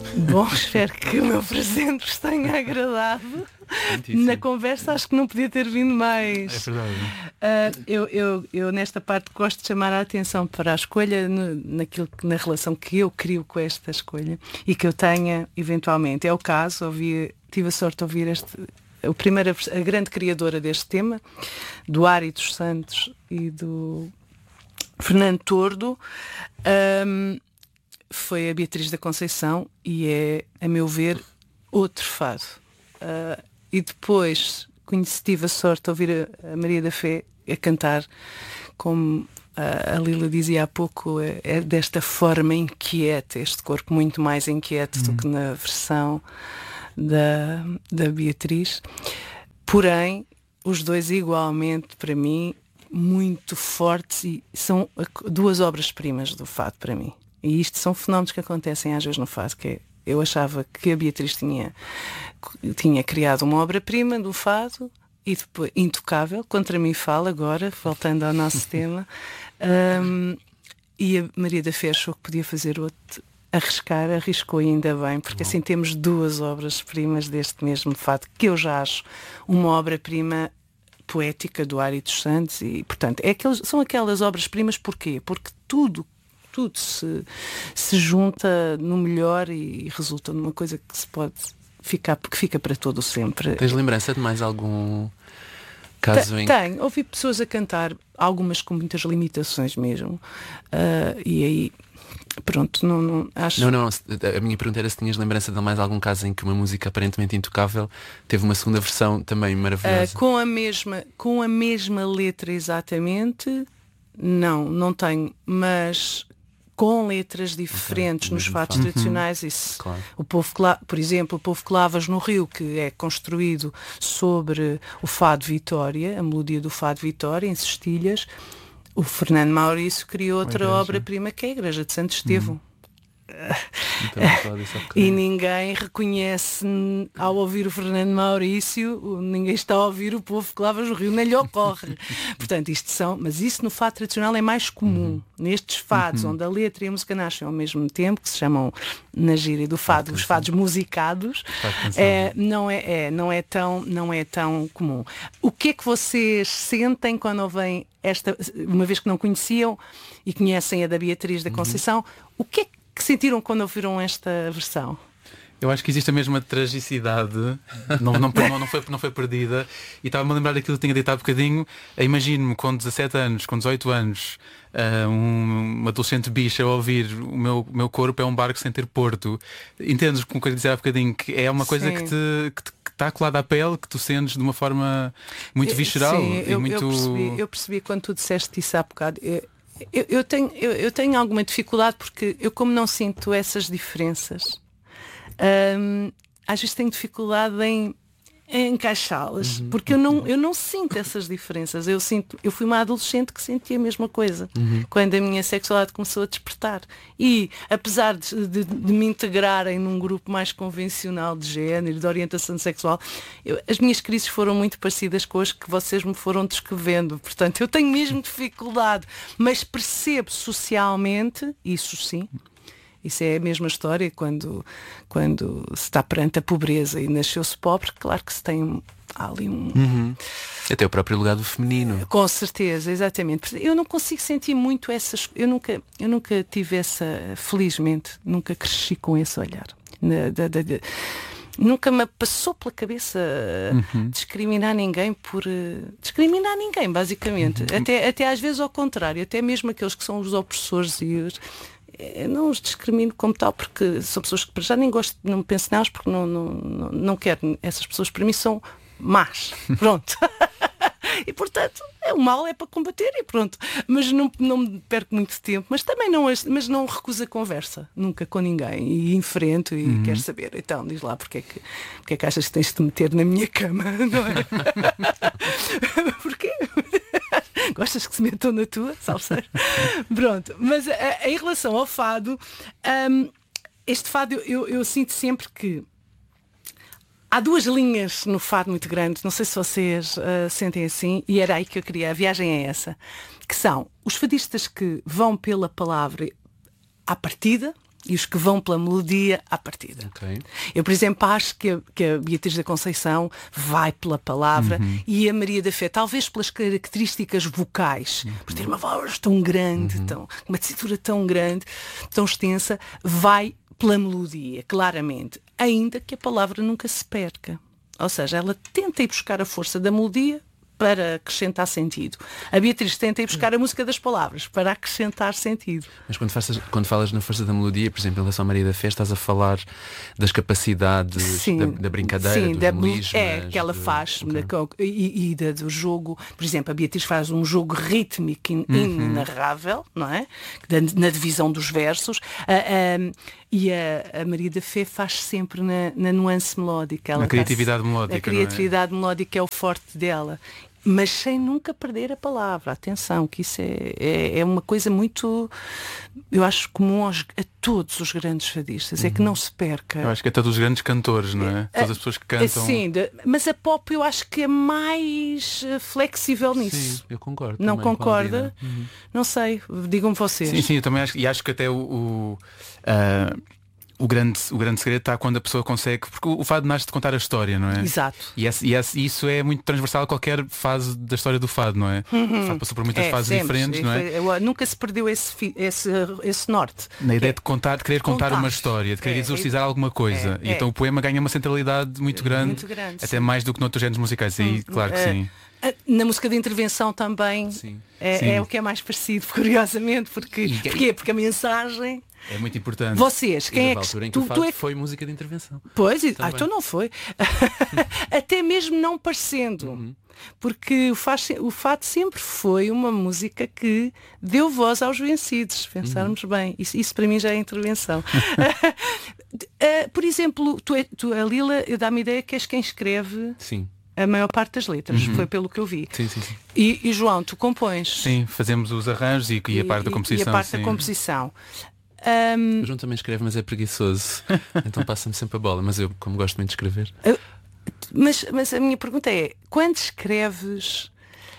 Bom, espero que o meu presente vos tenha agradado. Na conversa acho que não podia ter vindo mais. É verdade. Eu nesta parte gosto de chamar a atenção para a escolha na relação que eu crio com esta escolha e que eu tenha eventualmente. É o caso, tive a sorte de ouvir a grande criadora deste tema, do Ari dos Santos e do Fernando Tordo. Foi a Beatriz da Conceição e é, a meu ver, outro fado. E depois tive a sorte de ouvir a Maria da Fé a cantar, como a Lila dizia há pouco, é desta forma inquieta, este corpo muito mais inquieto do que na versão da Beatriz. Porém, os dois igualmente, para mim, muito fortes e são duas obras-primas do fado para mim. E isto são fenómenos que acontecem às vezes no fado, que eu achava que a Beatriz tinha criado uma obra-prima do fado e depois intocável, contra mim fala agora, voltando ao nosso tema, e a Maria da Fé achou que podia fazer outro, arriscou e ainda bem, porque assim temos duas obras-primas deste mesmo fado, que eu já acho uma obra-prima poética do Ari dos Santos e, portanto, são aquelas obras-primas, porquê? Porque tudo se junta no melhor e resulta numa coisa que fica para todo o sempre. Tens lembrança de mais algum caso em que... Tenho, ouvi pessoas a cantar, algumas com muitas limitações mesmo, e aí pronto, não acho... Não, a minha pergunta era se tinhas lembrança de mais algum caso em que uma música aparentemente intocável teve uma segunda versão também maravilhosa. Com a mesma letra exatamente, não tenho, mas com letras diferentes nos fados tradicionais. Isso, claro. Por exemplo, o Povo Clavas no Rio, que é construído sobre o Fado Vitória, a melodia do Fado Vitória, em cestilhas. O Fernando Maurício criou outra obra-prima, que é a Igreja de Santo Estevão. E ninguém reconhece, ao ouvir o Fernando Maurício, ninguém está a ouvir o Povo Clavas no Rio, nem lhe ocorre. Portanto, mas isso no fado tradicional é mais comum. Nestes fados, onde a letra e a música nascem ao mesmo tempo, que se chamam na gíria do fado, os fados musicados, não é tão comum. O que é que vocês sentem quando ouvem esta, uma vez que não conheciam e conhecem a da Beatriz da Conceição, o que é que sentiram quando ouviram esta versão? Eu acho que existe a mesma tragicidade, não foi perdida, e estava-me a lembrar daquilo que tinha dito há bocadinho. Imagino-me com 17 anos, com 18 anos, uma adolescente bicha a ouvir o meu corpo é um barco sem ter porto. Entendes como eu quero dizer há bocadinho? Que é uma coisa que está colada à pele, que tu sentes de uma forma muito visceral. Sim, eu percebi quando tu disseste isso há bocado. Eu tenho alguma dificuldade porque eu, como não sinto essas diferenças, às vezes tenho dificuldade em encaixá-las, porque eu não sinto essas diferenças. Eu fui uma adolescente que sentia a mesma coisa quando a minha sexualidade começou a despertar. E apesar de me integrarem num grupo mais convencional de género, de orientação sexual, as minhas crises foram muito parecidas com as que vocês me foram descrevendo. Portanto, eu tenho mesmo dificuldade, mas percebo socialmente, isso sim. Isso é a mesma história quando se está perante a pobreza e nasceu-se pobre, claro que se tem ali Até o próprio lugar do feminino. Com certeza, exatamente. Eu não consigo sentir muito essas... Eu nunca tive essa... Felizmente, nunca cresci com esse olhar. Nunca me passou pela cabeça discriminar ninguém por... discriminar ninguém, basicamente. Até às vezes ao contrário. Até mesmo aqueles que são os opressores e os... Eu não os discrimino como tal, porque são pessoas que já nem gosto, não penso nelas, porque não quero. Essas pessoas para mim são más. Pronto. E portanto, o mal é para combater e pronto. Mas não me perco muito tempo. Mas também não recuso a conversa. Nunca com ninguém. E enfrento e quero saber. Então, diz lá, porque é que achas que tens de te meter na minha cama? Não é? Porquê? Gostas que se metam na tua? Salseiro? Pronto. Mas em relação ao fado, este fado eu sinto sempre que há duas linhas no fado muito grandes. Não sei se vocês sentem assim, e era aí que eu queria. A viagem é essa. Que são os fadistas que vão pela palavra à partida, e os que vão pela melodia à partida. Ok. Eu, por exemplo, acho que a Beatriz da Conceição vai pela palavra e a Maria da Fé, talvez pelas características vocais, por ter uma voz tão grande, uma tessitura tão grande, tão extensa, vai pela melodia, claramente, ainda que a palavra nunca se perca. Ou seja, ela tenta ir buscar a força da melodia para acrescentar sentido. A Beatriz tenta ir buscar a música das palavras para acrescentar sentido. Mas quando falas na força da melodia, por exemplo, em relação à Maria da Fé, estás a falar das capacidades da brincadeira, dos melismas, que ela faz, okay. Do jogo. Por exemplo, a Beatriz faz um jogo rítmico inenarrável, não é? Na divisão dos versos. E a Maria da Fé faz sempre na nuance melódica. Na criatividade melódica. A criatividade melódica é o forte dela. Mas sem nunca perder a palavra. Atenção, que isso é uma coisa muito, eu acho, comum a todos os grandes fadistas. É que não se perca. Eu acho que é todos os grandes cantores, não é? Todas as pessoas que cantam. Sim, mas a pop eu acho que é mais flexível nisso. Sim, eu concordo. Não concorda? Não sei, digam-me vocês. Sim, eu também acho. E acho que até o grande segredo está quando a pessoa consegue, porque o fado nasce de contar a história, não é? Exato. E isso é muito transversal a qualquer fase da história do fado, não é? O fado passou por muitas fases diferentes, não é? Nunca se perdeu esse norte. Na ideia de querer contar uma história, de querer exorcizar alguma coisa. E então o poema ganha uma centralidade muito grande, até mais do que noutros géneros musicais. Aí, claro que sim. Na música de intervenção também é o que é mais parecido, curiosamente, porque a mensagem é muito importante. Vocês, quem é que altura em que o fado foi música de intervenção? Pois, então não foi. Até mesmo não parecendo. Porque o fado sempre foi uma música que deu voz aos vencidos, pensarmos bem. Isso para mim já é intervenção. Por exemplo, a Lila, dá-me ideia que és quem escreve. Sim. A maior parte das letras, foi pelo que eu vi. Sim. E João, tu compões? Sim, fazemos os arranjos e a parte da composição. E a parte da composição. O João também escreve, mas é preguiçoso. Então passa-me sempre a bola. Mas eu, como gosto muito de escrever. Mas a minha pergunta é, quando escreves,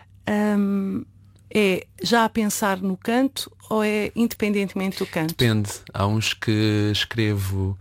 é já a pensar no canto ou é independentemente do canto? Depende. Há uns que escrevo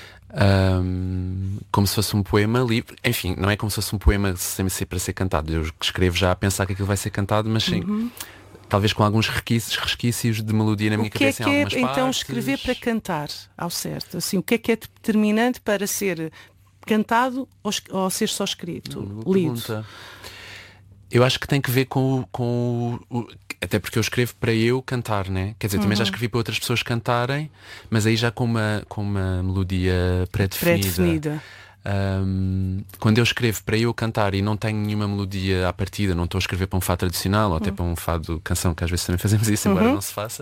como se fosse um poema livre. Enfim, não é como se fosse um poema sem ser para ser cantado. Eu escrevo já a pensar que aquilo vai ser cantado, mas sim. Talvez com alguns resquícios de melodia na minha cabeça em algumas partes. Então escrever para cantar ao certo? Assim, o que é determinante para ser cantado ou ser só escrito? Lido? Eu acho que tem que ver com até porque eu escrevo para eu cantar, né? Quer dizer, também já escrevi para outras pessoas cantarem, mas aí já com uma melodia pré-definida. Quando eu escrevo para eu cantar e não tenho nenhuma melodia à partida, não estou a escrever para um fado tradicional ou até para um fado canção, que às vezes também fazemos isso, embora não se faça.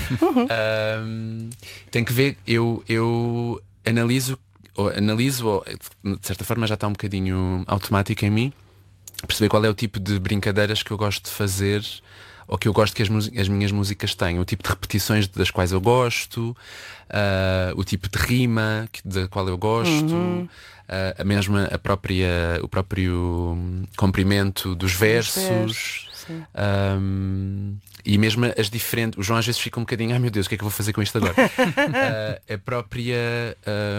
Tem que ver, eu analiso, de certa forma já está um bocadinho automático em mim, perceber qual é o tipo de brincadeiras que eu gosto de fazer ou que eu gosto que as minhas músicas tenham, o tipo de repetições das quais eu gosto, o tipo de rima da qual eu gosto, o próprio comprimento dos versos. E mesmo as diferentes. O João às vezes fica um bocadinho, ai meu Deus, o que é que eu vou fazer com isto agora? A própria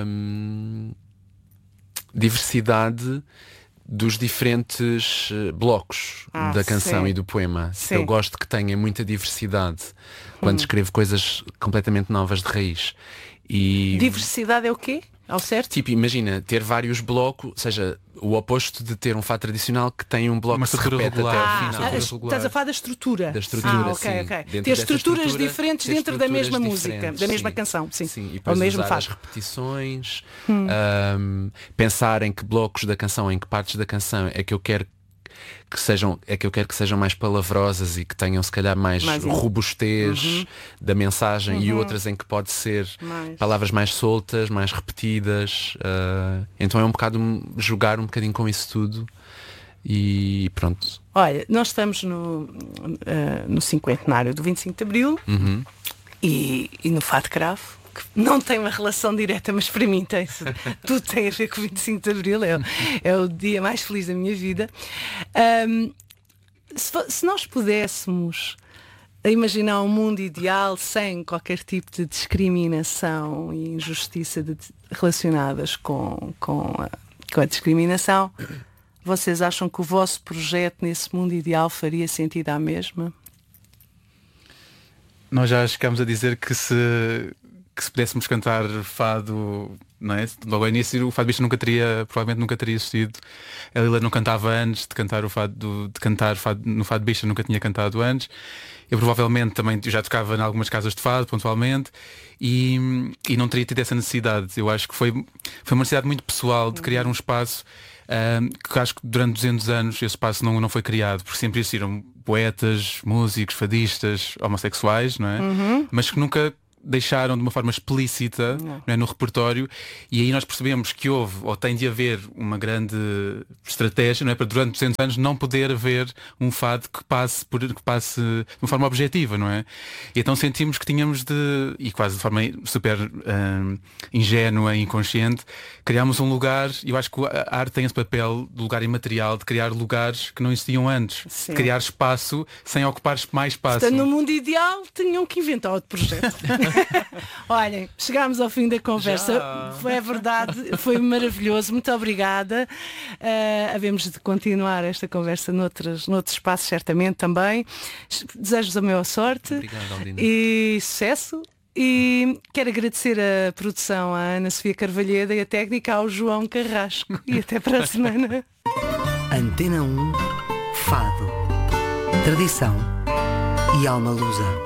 diversidade dos diferentes blocos da canção e do poema. Eu gosto que tenha muita diversidade quando escrevo coisas completamente novas de raiz. E diversidade é o quê? Ao certo? Tipo, imagina, ter vários blocos, ou seja, o oposto de ter um fado tradicional que tem um bloco que se repete até ao final. Estás a falar da estrutura. Da estrutura, ok. sim. Ter estruturas diferentes dentro da mesma música, da mesma canção. Sim. E depois usar as repetições, pensar em que blocos da canção, em que partes da canção é que eu quero que sejam mais palavrosas e que tenham se calhar mais robustez da mensagem e outras em que pode ser palavras mais soltas, mais repetidas. Então é um bocado jogar um bocadinho com isso tudo e pronto. Olha, nós estamos no cinquentenário do 25 de Abril e no Fado Cravo, que não tem uma relação direta, mas para mim tudo tem a ver com o 25 de Abril, é o dia mais feliz da minha vida. Se nós pudéssemos a imaginar um mundo ideal sem qualquer tipo de discriminação e injustiça relacionadas com a discriminação, vocês acham que o vosso projeto nesse mundo ideal faria sentido à mesma? Nós já chegámos a dizer que se pudéssemos cantar fado, não é? Logo ao início o Fado Bicha provavelmente nunca teria existido. A Lila não cantava antes de cantar no Fado Bicha, nunca tinha cantado antes. Eu provavelmente também já tocava em algumas casas de fado pontualmente e não teria tido essa necessidade. Eu acho que foi uma necessidade muito pessoal de criar um espaço que acho que durante 200 anos esse espaço não foi criado, porque sempre existiram poetas, músicos, fadistas, homossexuais, não é? Mas que nunca deixaram de uma forma explícita, não é, no repertório, e aí nós percebemos que houve, ou tem de haver, uma grande estratégia, não é, para durante 200 anos não poder haver um fado que passe de uma forma objetiva, não é? E então sentimos que tínhamos e quase de forma super ingênua e inconsciente, criámos um lugar, e eu acho que a arte tem esse papel de lugar imaterial, de criar lugares que não existiam antes, sim, de criar espaço sem ocupar mais espaço. Portanto, no mundo ideal tinham que inventar outro projeto. Olhem, chegámos ao fim da conversa. É verdade, foi maravilhoso. Muito obrigada. Havemos de continuar esta conversa noutros espaços, certamente também. Desejo-vos a maior sorte. Obrigado, Aldina. E sucesso. E quero agradecer a produção à Ana Sofia Carvalheda e a técnica ao João Carrasco. E até para a semana. Antena 1 Fado, tradição e alma lusa.